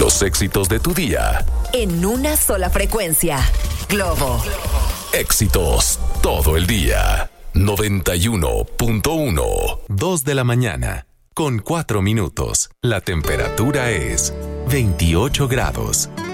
Los éxitos de tu día. En una sola frecuencia. Globo. Éxitos todo el día. 91.1. 2 de la mañana. Con 4 minutos. La temperatura es 28 grados.